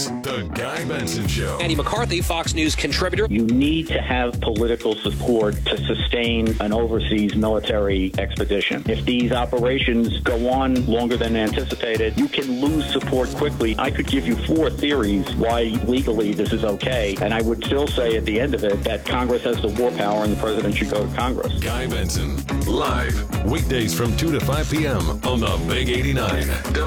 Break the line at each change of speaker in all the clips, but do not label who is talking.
The Guy Benson Show.
Andy McCarthy, Fox News contributor.
You need to have political support to sustain an overseas military expedition. If these operations go on longer than anticipated, you can lose support quickly. I could give you 4 theories why legally this is okay, and I would still say at the end of it that Congress has the war power and the president should go to Congress.
Guy Benson, live, weekdays from 2 to 5 p.m. on the Big 89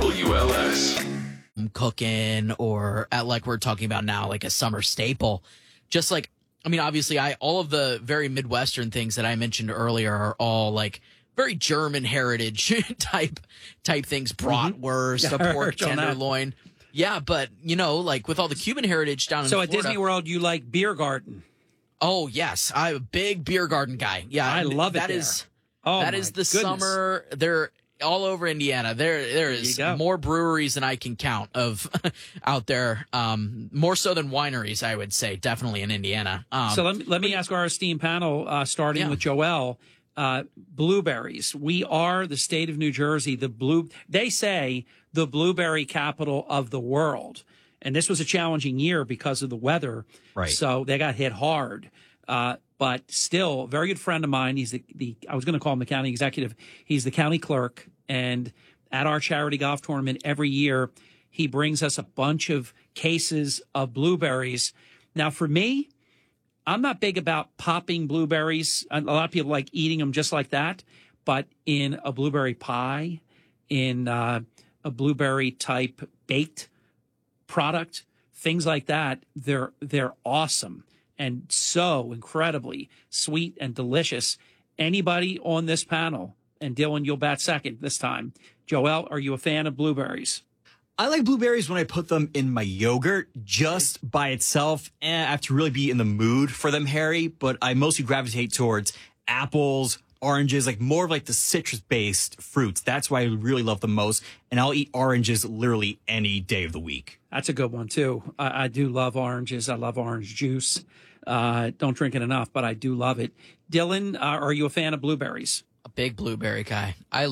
WLS.
Cooking or at like we're talking about now, like a summer staple. Just like, I mean, obviously all of the very Midwestern things that I mentioned earlier are all like very German heritage type things. Bratwurst, a pork tenderloin. Yeah, but you know, like with all the Cuban heritage down in Florida.
So at Disney World, you like beer garden?
Oh yes, I'm a big beer garden guy. Yeah,
I love it.
That is the summer. They're all over Indiana. There is more breweries than I can count of out there. More so than wineries, I would say, definitely in Indiana.
So let me ask our esteemed panel, starting with Joel. Blueberries. We are the state of New Jersey. They say the blueberry capital of the world. And this was a challenging year because of the weather.
Right.
So they got hit hard. But still, a very good friend of mine. He's I was going to call him the county executive. He's the county clerk. And at our charity golf tournament every year, he brings us a bunch of cases of blueberries. Now, for me, I'm not big about popping blueberries. A lot of people like eating them just like that. But in a blueberry pie, in a blueberry type baked product, things like that, they're awesome and so incredibly sweet and delicious. Anybody on this panel, and Dylan, you'll bat second this time. Joel, are you a fan of blueberries?
I like blueberries when I put them in my yogurt just by itself. And I have to really be in the mood for them, Harry. But I mostly gravitate towards apples, oranges, like more of like the citrus-based fruits. That's why I really love them most. And I'll eat oranges literally any day of the week.
That's a good one, too. I do love oranges. I love orange juice. Don't drink it enough, but I do love it. Dylan, are you a fan of blueberries?
A big blueberry guy. I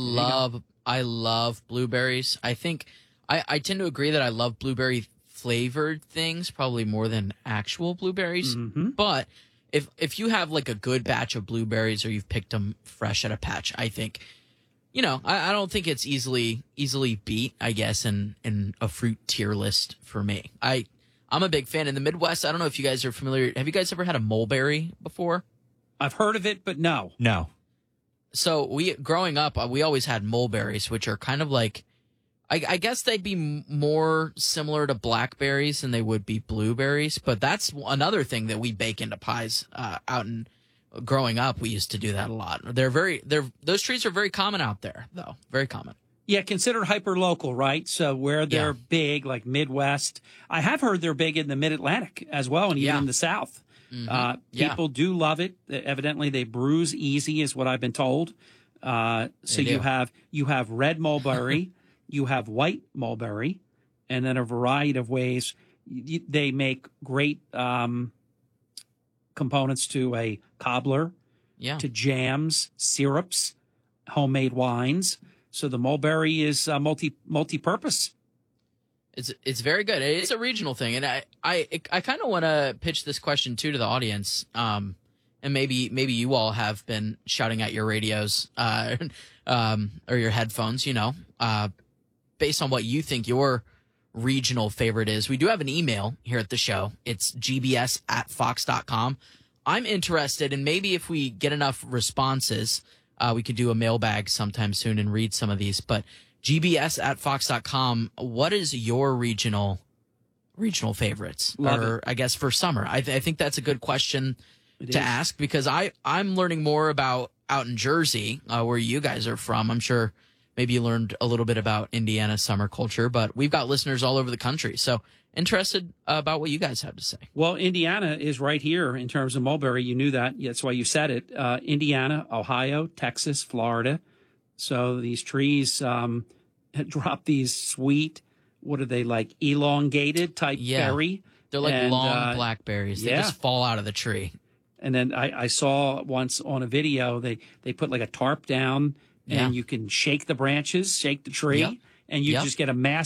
love blueberries. I think I tend to agree that I love blueberry flavored things probably more than actual blueberries. Mm-hmm. But if you have like a good batch of blueberries or you've picked them fresh at a patch, I think, you know, I don't think it's easily beat, I guess, in a fruit tier list for me. I'm a big fan. In the Midwest, I don't know if you guys are familiar. Have you guys ever had a mulberry before?
I've heard of it, but no.
No.
So growing up, we always had mulberries, which are kind of like, I guess they'd be more similar to blackberries than they would be blueberries. But that's another thing that we bake into pies out in growing up. We used to do that a lot. Those trees are very common out there, though. Very common.
Yeah, considered hyper local, right? So where they're big, like Midwest. I have heard they're big in the Mid-Atlantic as well, and even in the South. Mm-hmm. People do love it. Evidently, they bruise easy, is what I've been told. So you have red mulberry, you have white mulberry, and then a variety of ways they make great components to a cobbler, to jams, syrups, homemade wines. So the mulberry is multi-purpose.
It's very good. It's a regional thing, and I kind of want to pitch this question too to the audience. And maybe you all have been shouting at your radios or your headphones, you know, based on what you think your regional favorite is. We do have an email here at the show. It's gbs@fox.com. I'm interested, and maybe if we get enough responses, we could do a mailbag sometime soon and read some of these. But gbs@fox.com, what is your regional favorites? I guess for summer? I think that's a good question to ask, because I'm learning more about out in Jersey, where you guys are from. I'm sure maybe you learned a little bit about Indiana summer culture, but we've got listeners all over the country. So interested about what you guys have to say.
Well, Indiana is right here in terms of mulberry. You knew that. That's why you said it. Indiana, Ohio, Texas, Florida. So these trees drop these sweet, what are they, like elongated type berry?
They're like long blackberries. They just fall out of the tree.
And then I saw once on a video, they put like a tarp down and you can shake the branches, shake the tree, and you just get a massive